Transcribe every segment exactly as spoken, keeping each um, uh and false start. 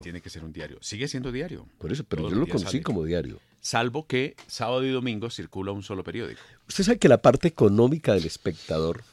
Tiene que ser un diario. Sigue siendo diario. Por eso, pero Todos yo los lo días conocí sale. como diario. Salvo que sábado y domingo circula un solo periódico. Usted sabe que la parte económica del Espectador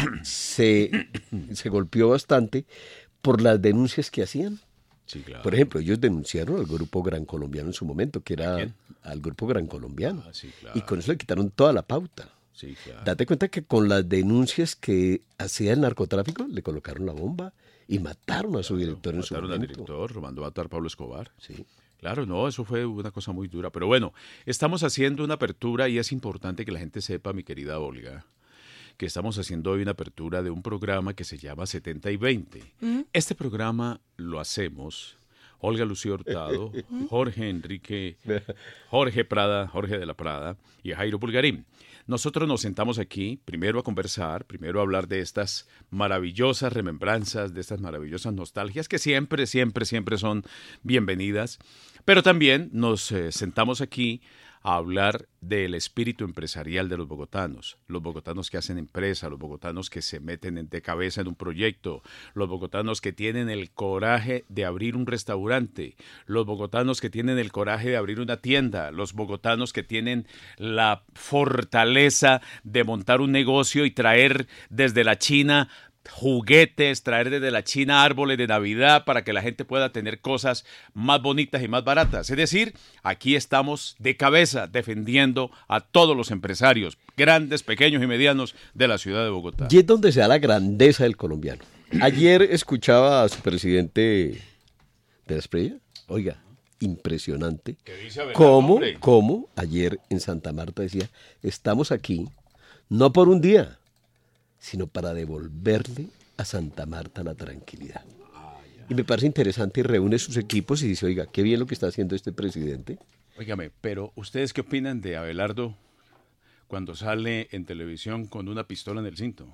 se, se golpeó bastante por las denuncias que hacían. Sí, claro. Por ejemplo, ellos denunciaron al Grupo Gran Colombiano en su momento, que ¿A era quién? al Grupo Gran Colombiano. Ah, sí, claro. Y con eso le quitaron toda la pauta. Sí, claro. Date cuenta que con las denuncias que hacía el narcotráfico, le colocaron la bomba y mataron a su director en su Mataron al momento. director, mandó a matar a Pablo Escobar. Sí. Claro, no, eso fue una cosa muy dura. Pero bueno, estamos haciendo una apertura y es importante que la gente sepa, mi querida Olga, que estamos haciendo hoy una apertura de un programa que se llama setenta y veinte. Este programa lo hacemos Olga Lucía Hurtado, Jorge Enrique, Jorge Prada, Jorge de la Prada y Jairo Pulgarín. Nosotros nos sentamos aquí primero a conversar, primero a hablar de estas maravillosas remembranzas, de estas maravillosas nostalgias que siempre, siempre, siempre son bienvenidas. Pero también nos eh, sentamos aquí a hablar del espíritu empresarial de los bogotanos, los bogotanos que hacen empresa, los bogotanos que se meten de cabeza en un proyecto, los bogotanos que tienen el coraje de abrir un restaurante, los bogotanos que tienen el coraje de abrir una tienda, los bogotanos que tienen la fortaleza de montar un negocio y traer desde la China juguetes, traer desde la China árboles de Navidad para que la gente pueda tener cosas más bonitas y más baratas. Es decir, aquí estamos de cabeza defendiendo a todos los empresarios, grandes, pequeños y medianos de la ciudad de Bogotá. Y es donde se da la grandeza del colombiano. Ayer escuchaba a su presidente de la Esprella, oiga, impresionante, ¿Qué dice Abelardo, cómo, hombre? cómo ayer en Santa Marta decía, estamos aquí no por un día, sino para devolverle a Santa Marta la tranquilidad. Y me parece interesante y reúne sus equipos y dice, oiga, qué bien lo que está haciendo este presidente. Óigame, pero ¿ustedes qué opinan de Abelardo cuando sale en televisión con una pistola en el cinto?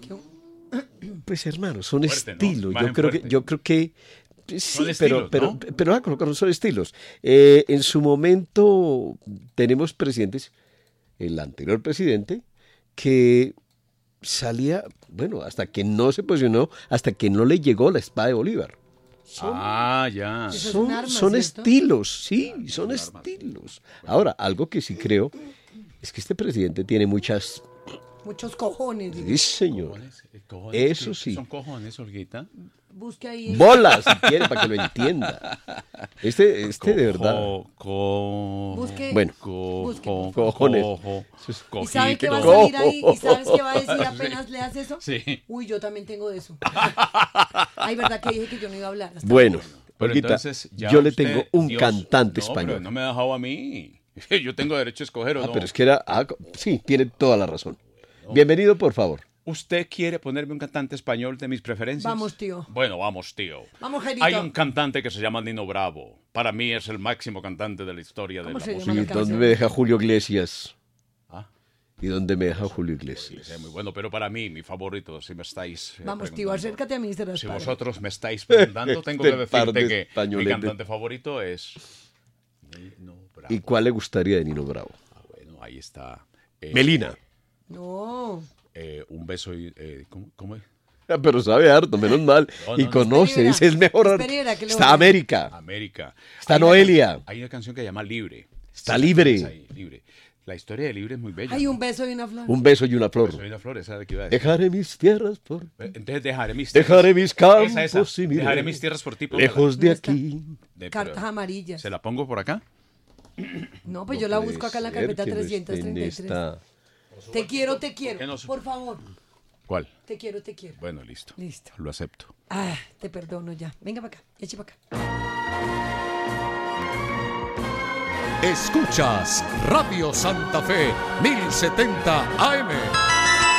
Pues hermano, son Fuerte, ¿no? estilos. Imagen Yo creo que, fuerte. yo creo que sí, Son pero, estilos, pero, ¿no? pero, ah, colocaron son estilos. Eh, en su momento tenemos presidentes, el anterior presidente, que salía, bueno, hasta que no se posicionó, hasta que no le llegó la espada de Bolívar. Son, Ah, ya. Eso es son, un arma, son ¿cierto? estilos, sí, son estilos. Ahora, algo que sí creo es que este presidente tiene muchas... Muchos cojones. digo. Sí, señor. Cojones, eh, cojones, Eso ¿qué sí. ¿Son cojones, Olguita? Busque ahí. Bolas, si quiere, para que lo entienda. Este, este de verdad. Co- co- Busque. Bueno. co- Busque, co- por favor. cojo, ¿Y sabe qué va a cojito. salir ahí? ¿Y sabes qué va a decir apenas leas eso? Sí. Uy, yo también tengo de eso. Ay, ¿verdad que dije que yo no iba a hablar? Hasta Bueno, Pero Olguita, entonces ya yo le usted, tengo un Dios- cantante no, español. pero no me ha dejado a mí. Yo tengo derecho a escoger o Ah, no. pero es que era... ah, sí, tiene toda la razón. Bienvenido, por favor. ¿Usted quiere ponerme un cantante español de mis preferencias? Vamos, tío. Bueno, vamos, tío. Vamos, Jairito. Hay un cantante que se llama Nino Bravo. Para mí es el máximo cantante de la historia de ¿Cómo la se música. llama ¿Y la dónde canción? me deja Julio Iglesias? Ah, ¿Y dónde me deja Julio Iglesias? sí, muy bueno, pero para mí, mi favorito, si me estáis eh, Vamos, tío, preguntando. acércate a mí, se Si Espada. vosotros me estáis preguntando, tengo que Este par decirte de que mi españoletes. cantante favorito es Nino Bravo. ¿Y cuál le gustaría de Nino Bravo? Ah, bueno, ahí está. eh, Melina. No. eh, un beso y... eh, ¿cómo, cómo es? Ah, pero sabe harto, menos mal. No, y no, no. conoce, Espere, dice, es mejor. espere, espere, que le voy Está a- América. América. Está Hay una Noelia. can- Hay una canción que se llama Libre. Está Sí, libre. es ahí, libre. La historia de Libre es muy bella. Hay ¿no? un beso y una flor. Un beso y una flor. Soy una flor, esa de que iba a decir. Dejaré mis tierras por... Entonces dejaré mis tierras. Dejaré mis campos Esa, esa. y mi Dejaré rey. mis tierras por ti. póngala. Lejos de ¿Dónde está? aquí. De- Cartas pero- amarillas. ¿Se la pongo por acá? No, pues No yo la puede busco acá en la ser carpeta que no esté trescientos treinta y en tres. esta- Te quiero, te qué quiero. no se- Por favor. ¿Cuál? Te quiero, te quiero. Bueno, listo. Listo. Lo acepto. Ah, te perdono ya. Venga para acá. Eche para acá. Escuchas Radio Santa Fe mil setenta A M.